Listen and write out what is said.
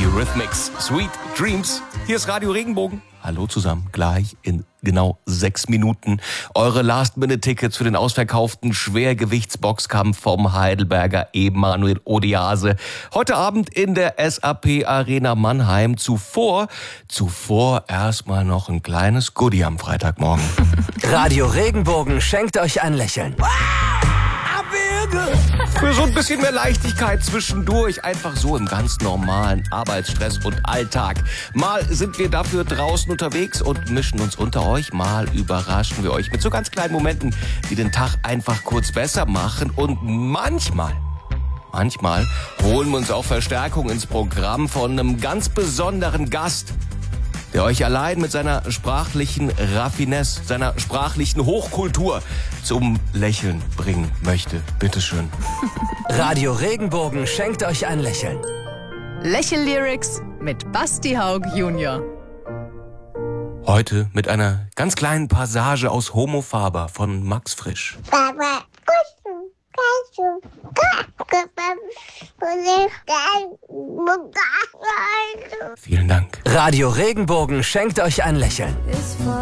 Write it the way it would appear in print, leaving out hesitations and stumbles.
Eurythmics, Sweet Dreams. Hier ist Radio Regenbogen. Hallo zusammen, gleich in genau 6 Minuten. Eure Last-Minute-Tickets für den ausverkauften Schwergewichtsboxkampf vom Heidelberger Emanuel Odiase. Heute Abend in der SAP Arena Mannheim. Zuvor erstmal noch ein kleines Goodie am Freitagmorgen. Radio Regenbogen schenkt euch ein Lächeln. Für so ein bisschen mehr Leichtigkeit zwischendurch, einfach so im ganz normalen Arbeitsstress und Alltag. Mal sind wir dafür draußen unterwegs und mischen uns unter euch. Mal überraschen wir euch mit so ganz kleinen Momenten, die den Tag einfach kurz besser machen. Und manchmal holen wir uns auch Verstärkung ins Programm von einem ganz besonderen Gast, der euch allein mit seiner sprachlichen Raffinesse, seiner sprachlichen Hochkultur zum Lächeln bringen möchte. Bitteschön. Radio Regenbogen schenkt euch ein Lächeln. Lächel-Lyrics mit Basti Haug Junior. Heute mit einer ganz kleinen Passage aus Homo Faber von Max Frisch. Vielen Dank. Radio Regenbogen schenkt euch ein Lächeln.